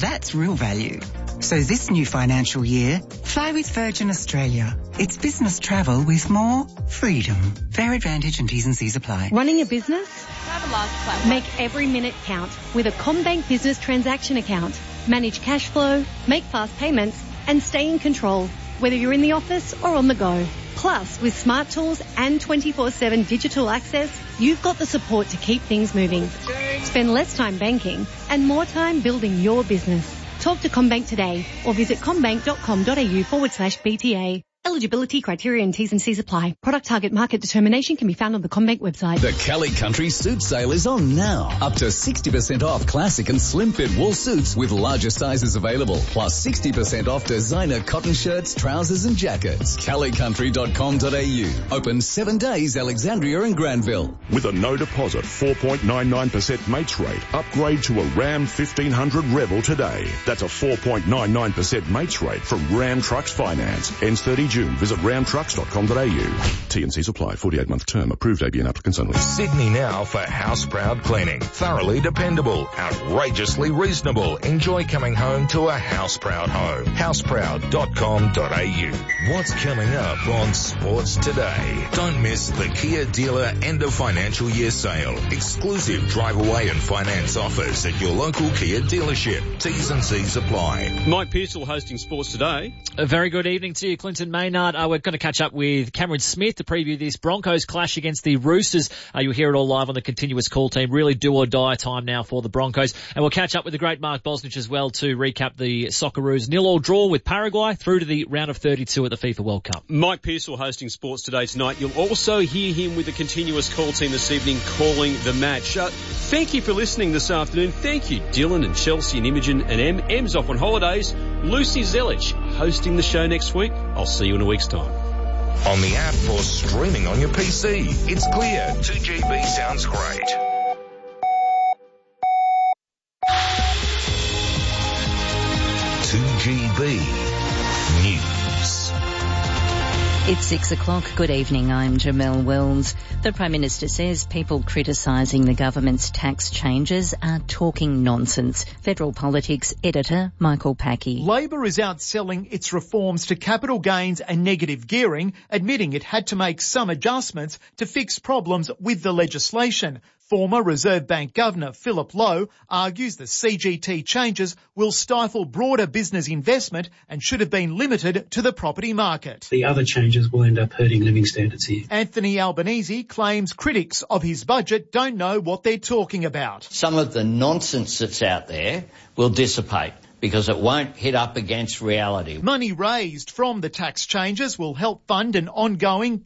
that's real value. So this new financial year, fly with Virgin Australia. It's business travel with more freedom. Fair advantage and T's and C's apply. Running a business? Make every minute count with a CommBank Business Transaction Account. Manage cash flow, make fast payments, and stay in control, whether you're in the office or on the go. Plus, with smart tools and 24/7 digital access, you've got the support to keep things moving. Spend less time banking and more time building your business. Talk to CommBank today or visit commbank.com.au/BTA. Eligibility criteria and T's and C's apply. Product target market determination can be found on the CommBank website. The Kelly Country Suit Sale is on now. Up to 60% off classic and slim fit wool suits with larger sizes available. Plus 60% off designer cotton shirts, trousers and jackets. kellycountry.com.au. Open 7 days, Alexandria and Granville. With a no deposit 4.99% mates rate, upgrade to a Ram 1500 Rebel today. That's a 4.99% mates rate from Ram Trucks Finance. Ends 30 June. Visit ramtrucks.com.au. T&Cs apply. 48-month term. Approved ABN applicants only. Sydney Now for House Proud Cleaning. Thoroughly dependable. Outrageously reasonable. Enjoy coming home to a House Proud home. houseproud.com.au. What's coming up on Sports Today? Don't miss the Kia Dealer End of Financial Year Sale. Exclusive drive away and finance offers at your local Kia dealership. T's and C's apply. Mike Pearsall hosting Sports Today. A very good evening to you, Clinton Maynard. We're going to catch up with Cameron Smith to preview this Broncos clash against the Roosters. You'll hear it all live on the continuous call team. Really do or die time now for the Broncos. And we'll catch up with the great Mark Bosnich as well to recap the Socceroos 0-0 draw with Paraguay through to the round of 32 at the FIFA World Cup. Mike Pearsall hosting Sports Today tonight. You'll also hear him with the continuous call team this evening calling the match. Thank you for listening this afternoon. Thank you, Dylan and Chelsea and Imogen and Em. Em's off on holidays. Lucy Zelich hosting the show next week. I'll see you in a week's time. On the app or streaming on your PC. It's clear. 2GB sounds great. News. It's 6 o'clock. Good evening. I'm Jamelle Wells. The Prime Minister says people criticising the government's tax changes are talking nonsense. Federal Politics editor Michael Packey. Labor is outselling its reforms to capital gains and negative gearing, admitting it had to make some adjustments to fix problems with the legislation. Former Reserve Bank Governor Philip Lowe argues the CGT changes will stifle broader business investment and should have been limited to the property market. The other changes will end up hurting living standards here. Anthony Albanese claims critics of his budget don't know what they're talking about. Some of the nonsense that's out there will dissipate, because it won't hit up against reality. Money raised from the tax changes will help fund an ongoing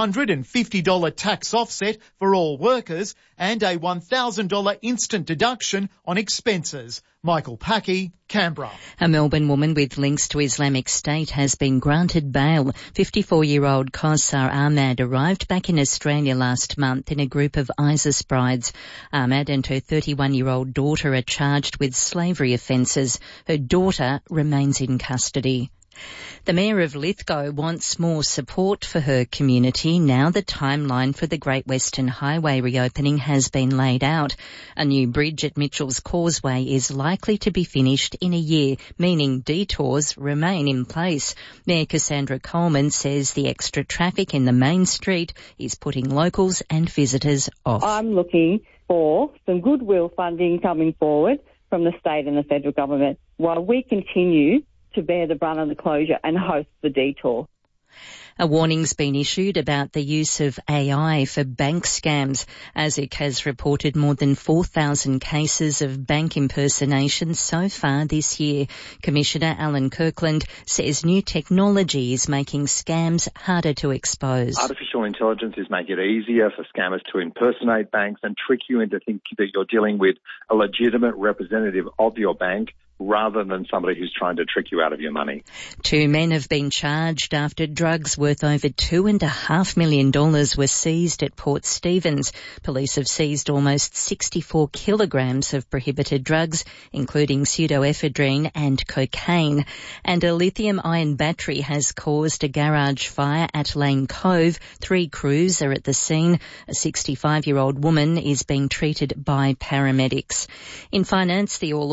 $250 tax offset for all workers and a $1,000 instant deduction on expenses. Michael Packey, Canberra. A Melbourne woman with links to Islamic State has been granted bail. 54-year-old Kaussar Ahmad arrived back in Australia last month in a group of ISIS brides. Ahmad and her 31-year-old daughter are charged with slavery offences. Her daughter remains in custody. The Mayor of Lithgow wants more support for her community now the timeline for the Great Western Highway reopening has been laid out. A new bridge at Mitchell's Causeway is likely to be finished in a year, meaning detours remain in place. Mayor Cassandra Coleman says the extra traffic in the main street is putting locals and visitors off. I'm looking for some goodwill funding coming forward from the state and the federal government while we continue to bear the brunt of the closure and host the detour. A warning's been issued about the use of AI for bank scams. ASIC has reported more than 4,000 cases of bank impersonation so far this year. Commissioner Alan Kirkland says new technology is making scams harder to expose. Artificial intelligence is making it easier for scammers to impersonate banks and trick you into thinking that you're dealing with a legitimate representative of your bank, rather than somebody who's trying to trick you out of your money. 2 men have been charged after drugs worth over $2.5 million were seized at Port Stephens. Police have seized almost 64 kilograms of prohibited drugs, including pseudoephedrine and cocaine. And a lithium-ion battery has caused a garage fire at Lane Cove. 3 crews are at the scene. A 65-year-old woman is being treated by paramedics. In finance, the All